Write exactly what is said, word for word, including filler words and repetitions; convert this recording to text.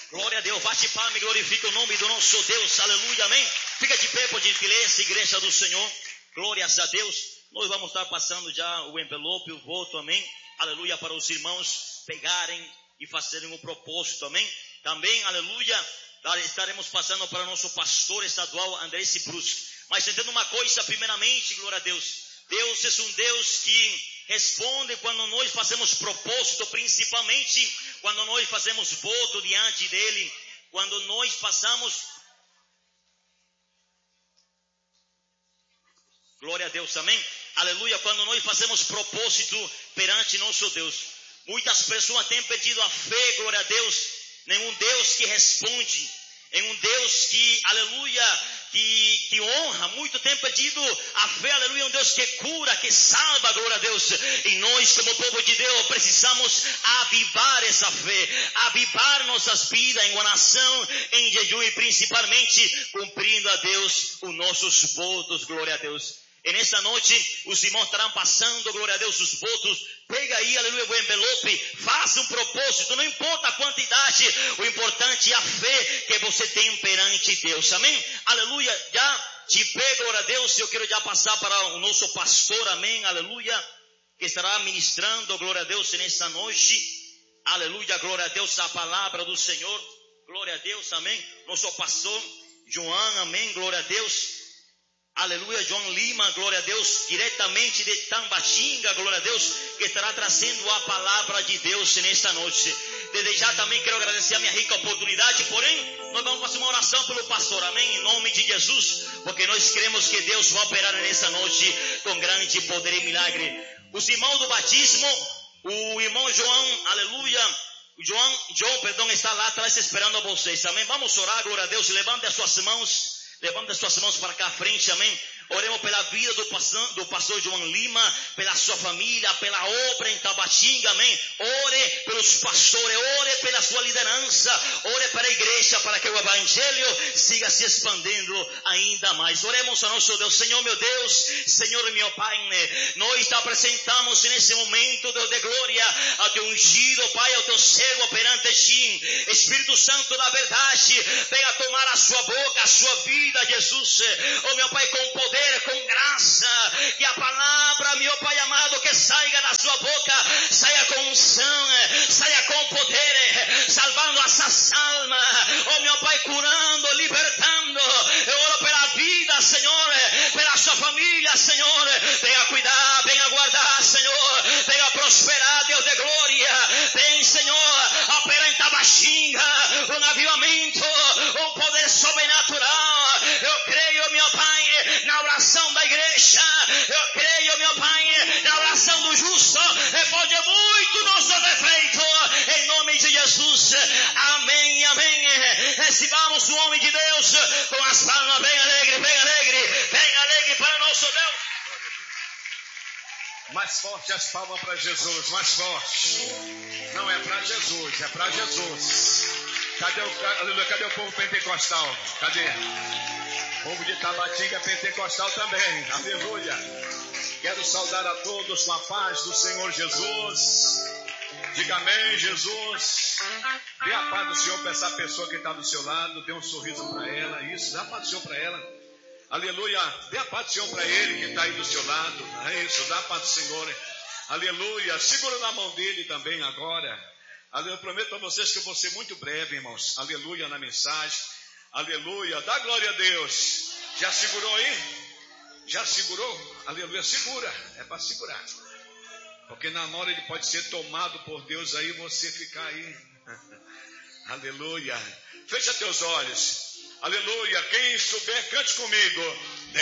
Glória a Deus. Bate palma e glorifica o nome do nosso Deus. Aleluia, amém. Fica de pé, por gentileza, igreja do Senhor. Glórias a Deus. Nós vamos estar passando já o envelope, o voto, amém. Aleluia, para os irmãos pegarem e fazerem o propósito, amém. Também, aleluia, estaremos passando para o nosso pastor estadual, André Brusque. Mas entenda uma coisa, primeiramente, glória a Deus. Deus é um Deus que responde quando nós fazemos propósito, principalmente quando nós fazemos voto diante dele, quando nós passamos. Glória a Deus, amém? Aleluia, quando nós fazemos propósito perante nosso Deus. Muitas pessoas têm perdido a fé, glória a Deus, em um Deus que responde, em um Deus que, aleluia, que, que honra. Muito tem perdido a fé, aleluia, um Deus que cura, que salva, glória a Deus. E nós, como povo de Deus, precisamos avivar essa fé, avivar nossas vidas em oração, em jejum e principalmente cumprindo a Deus os nossos votos, glória a Deus. E nessa noite, os irmãos estarão passando, glória a Deus, os votos. Pega aí, aleluia, o envelope, faça um propósito, não importa a quantidade, o importante é a fé que você tem perante Deus, amém? Aleluia, já de pé, glória a Deus, eu quero já passar para o nosso pastor, amém, aleluia, que estará ministrando, glória a Deus, nessa noite, aleluia, glória a Deus, a palavra do Senhor, glória a Deus, amém? Nosso pastor, João, amém, glória a Deus. Aleluia, João Lima, glória a Deus, diretamente de Tambatinga, glória a Deus, que estará trazendo a palavra de Deus nesta noite. Desde já também quero agradecer a minha rica oportunidade, porém, nós vamos fazer uma oração pelo pastor, amém, em nome de Jesus, porque nós queremos que Deus vá operar nessa noite com grande poder e milagre. Os irmãos do batismo, o irmão João, aleluia, João, João, perdão, está lá atrás esperando a vocês, amém. Vamos orar, glória a Deus, levante as suas mãos. Levante as suas mãos para cá à frente, amém. Oremos pela vida do pastor, do pastor João Lima, pela sua família, pela obra em Tabatinga, amém. Ore pelos pastores, ore pela sua liderança, ore para a igreja, para que o evangelho siga se expandindo ainda mais. Oremos a nosso Deus. Senhor meu Deus, Senhor meu Pai, nós te apresentamos nesse momento, Deus de glória, ao teu ungido, Pai, ao teu servo perante ti. Espírito Santo da verdade, venha tomar a sua boca, a sua vida, Jesus, oh meu Pai, com poder, com graça, que a palavra, meu Pai amado, que saia da sua boca, saia com unção, saia com poder, salvando essas almas, oh meu Pai, curando, libertando. Eu oro pela vida, Senhor, pela sua família, Senhor, venha cuidar, venha guardar, Senhor, venha prosperar, Deus de glória, vem, Senhor, opera em Tabatinga, um avivamento, um poder sobrenatural. Eu creio, meu Pai, na oração da igreja. Eu creio, meu Pai, na oração do justo. Pode muito nosso defeito. Em nome de Jesus. Amém, amém. Recebamos o homem de Deus com as palmas bem alegre, bem alegre, bem alegre para nosso Deus. Mais forte as palmas para Jesus, mais forte. Não é para Jesus, é para Jesus. Cadê o, aleluia, cadê o povo pentecostal? Cadê? O povo de Tabatinga pentecostal também. Aleluia. Quero saudar a todos com a paz do Senhor Jesus. Diga amém, Jesus. Dê a paz do Senhor para essa pessoa que está do seu lado. Dê um sorriso para ela. Isso, dá a paz do Senhor para ela. Aleluia. Dê a paz do Senhor para ele que está aí do seu lado. É isso, dá a paz do Senhor. Aleluia. Segura na mão dele também agora. Eu prometo a vocês que eu vou ser muito breve, irmãos. Aleluia na mensagem. Aleluia. Dá glória a Deus. Já segurou aí? Já segurou? Aleluia. Segura. É para segurar. Porque na hora ele pode ser tomado por Deus aí, você ficar aí. Aleluia. Fecha teus olhos. Aleluia. Quem souber, cante comigo.